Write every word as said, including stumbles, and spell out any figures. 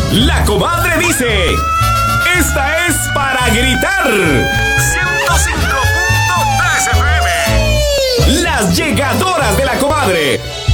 La comadre dice: esta es para gritar. ciento cinco punto tres F M. Las llegadoras de la comadre.